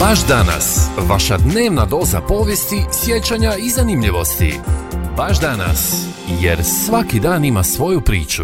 Baš danas, vaša dnevna doza povijesti, sjećanja i zanimljivosti. Baš danas, jer svaki dan ima svoju priču.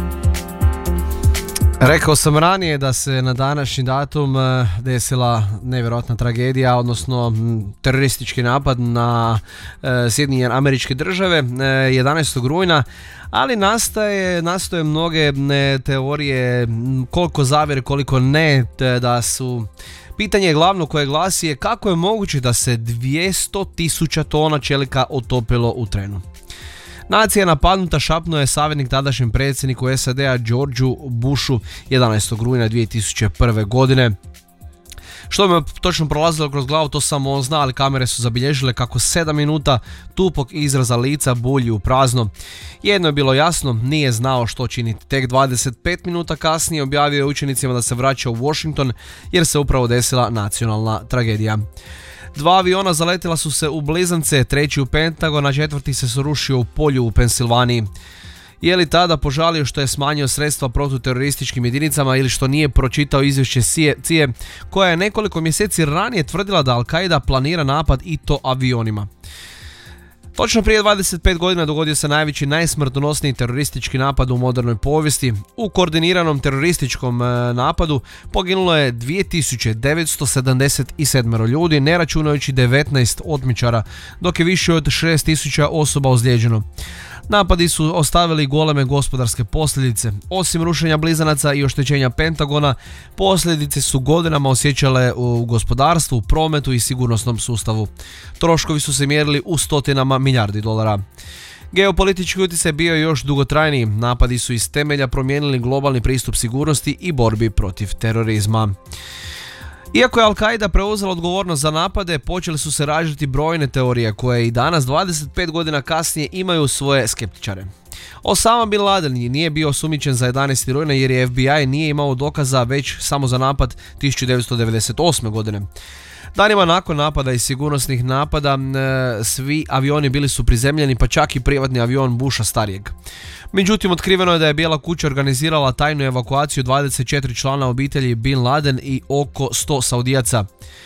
Rekao sam ranije da se na današnji datum desila nevjerojatna tragedija, odnosno teroristički napad na Sjedinjene Američke Države 11. rujna, ali nastoje mnoge teorije, koliko zavjere, koliko ne, da su... Pitanje glavno koje glasi je kako je moguće da se 200.000 tona čelika otopilo u trenu. Nacija je napadnuta, šapnuo je savjetnik tadašnjem predsjedniku SAD-a Georgeu Bushu 11. rujna 2001. godine. Što mi je točno prolazilo kroz glavu, to samo on zna, ali kamere su zabilježile kako 7 minuta tupog izraza lica bulji u prazno. Jedno je bilo jasno, nije znao što činiti. Tek 25 minuta kasnije objavio je učenicima da se vraća u Washington jer se upravo desila nacionalna tragedija. 2 aviona zaletila su se u blizance, 3. u Pentagon, a 4. se srušio u polju u Pensilvaniji. Je li tada požalio što je smanjio sredstva protuterorističkim jedinicama ili što nije pročitao izvješće CIA koja je nekoliko mjeseci ranije tvrdila da Al-Qaida planira napad i to avionima? Točno prije 25 godina dogodio se najveći, najsmrtonosniji teroristički napad u modernoj povijesti. U koordiniranom terorističkom napadu poginulo je 2977 ljudi, ne računajući 19 otmičara, dok je više od 6000 osoba ozlijeđeno. Napadi su ostavili goleme gospodarske posljedice. Osim rušenja blizanaca i oštećenja Pentagona, posljedice su godinama osjećale u gospodarstvu, prometu i sigurnosnom sustavu. Troškovi su se mjerili u stotinama milijardi dolara. Geopolitički utjecaj bio je još dugotrajniji. Napadi su iz temelja promijenili globalni pristup sigurnosti i borbi protiv terorizma. Iako je Al-Qaida preuzela odgovornost za napade, počeli su se rađati brojne teorije koje i danas, 25 godina kasnije, imaju svoje skeptičare. Osama Bin Laden nije bio osumnjičen za 11. rujna jer je FBI nije imao dokaza već samo za napad 1998. godine. Danima nakon napada i sigurnosnih napada svi avioni bili su prizemljeni, pa čak i privatni avion Busha starijeg. Međutim, otkriveno je da je Bijela kuća organizirala tajnu evakuaciju 24 člana obitelji Bin Laden i oko 100 Saudijaca.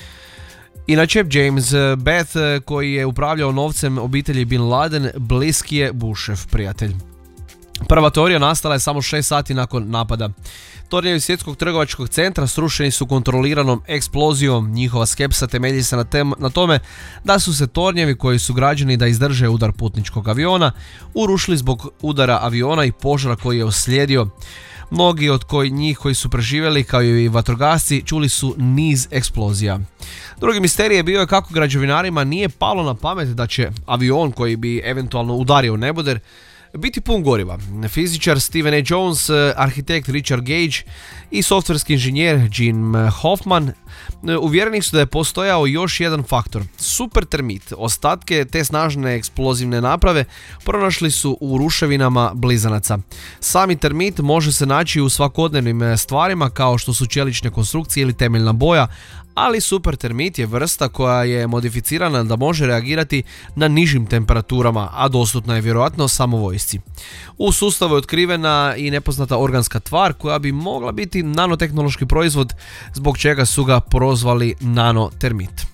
Inače, James Beth, koji je upravljao novcem obitelji Bin Laden, bliski je Bushov prijatelj. Prva teorija nastala je samo 6 sati nakon napada. Tornjevi Svjetskog trgovačkog centra srušeni su kontroliranom eksplozijom. Njihova skepsa temelji se na tome da su se tornjevi koji su građeni da izdrže udar putničkog aviona urušili zbog udara aviona i požara koji je uslijedio. Mnogi od njih koji su preživjeli, kao i vatrogasci, čuli su niz eksplozija. Drugi misterij je bio je kako građevinarima nije palo na pamet da će avion koji bi eventualno udario neboder biti pun goriva. Fizičar Stephen A. Jones, arhitekt Richard Gage i softverski inženjer Jim Hoffman uvjereni su da je postojao još jedan faktor. Supertermit. Ostatke te snažne eksplozivne naprave pronašli su u ruševinama blizanaca. Sami termit može se naći u svakodnevnim stvarima kao što su čelične konstrukcije ili temeljna boja, ali supertermit je vrsta koja je modificirana da može reagirati na nižim temperaturama, a dostupna je vjerojatno samo vojsci. U sustavu je otkrivena i nepoznata organska tvar koja bi mogla biti nanotehnološki proizvod, zbog čega su ga prozvali nanotermit.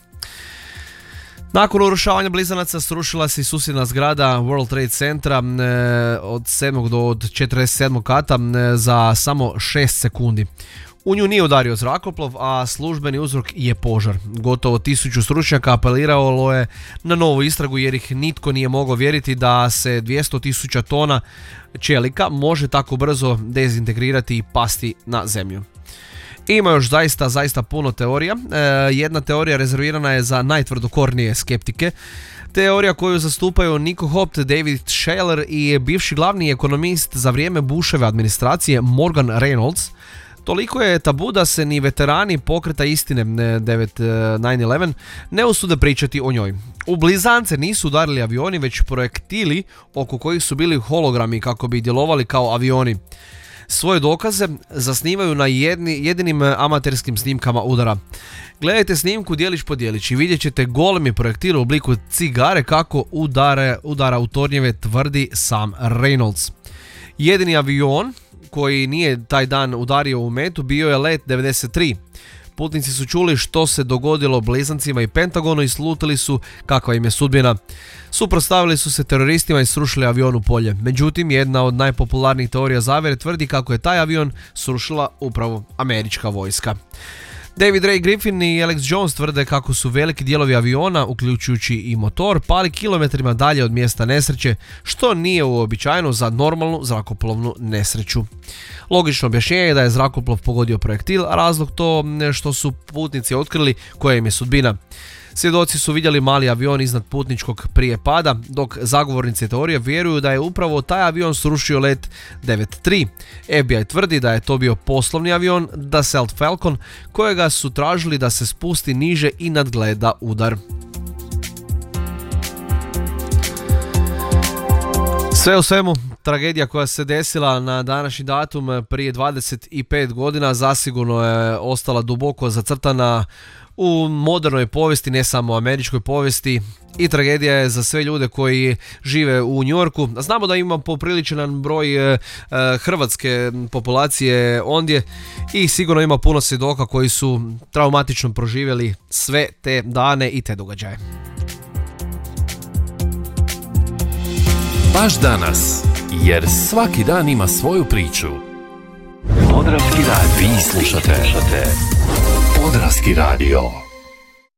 Nakon urušavanja blizanaca srušila se i susjedna zgrada World Trade Centra od 7. do 47. kata za samo 6 sekundi. U nju nije udario zrakoplov, a službeni uzrok je požar. Gotovo 1000 stručnjaka apeliralo je na novu istragu jer ih nitko nije mogao vjeriti da se 200.000 tona čelika može tako brzo dezintegrirati i pasti na zemlju. Ima još zaista puno teorija. Jedna teorija rezervirana je za najtvrdokornije skeptike. Teorija koju zastupaju Nico Hopt, David Shayler i bivši glavni ekonomist za vrijeme Bushove administracije Morgan Reynolds. Toliko je tabu da se ni veterani pokreta istine 9/11 ne usude pričati o njoj. U blizance nisu udarili avioni, već projektili oko kojih su bili hologrami kako bi djelovali kao avioni. Svoje dokaze zasnivaju na jedinim amaterskim snimkama udara. Gledajte snimku djelić po djelić i vidjet ćete golemi projektil u obliku cigare kako udara u tornjeve, tvrdi sam Reynolds. Jedini avion koji nije taj dan udario u metu bio je Let 93. putnici su čuli što se dogodilo blizancima i Pentagonu i slutili su kakva im je sudbina. Suprotstavili su se teroristima i srušili avion u polje. Međutim, jedna od najpopularnijih teorija zavjere tvrdi kako je taj avion srušila upravo američka vojska. David Ray Griffin i Alex Jones tvrde kako su veliki dijelovi aviona, uključujući i motor, pali kilometrima dalje od mjesta nesreće, što nije uobičajeno za normalnu zrakoplovnu nesreću. Logično objašnjenje je da je zrakoplov pogodio projektil, a razlog to što su putnici otkrili koja im je sudbina. Svjedoci su vidjeli mali avion iznad putničkog prije pada, dok zagovornici teorije vjeruju da je upravo taj avion srušio let 9-3. FBI tvrdi da je to bio poslovni avion Dassault Falcon, kojega su tražili da se spusti niže i nadgleda udar. Sve u svemu, tragedija koja se desila na današnji datum prije 25 godina zasigurno je ostala duboko zacrtana u modernoj povijesti, ne samo američkoj povijesti, i tragedija je za sve ljude koji žive u New Yorku. Znamo da ima popriličan broj hrvatske populacije ondje i sigurno ima puno svjedoka koji su traumatično proživjeli sve te dane i te događaje. Baš danas, jer svaki dan ima svoju priču. Podravski radio. Vi slušate Podravski radio.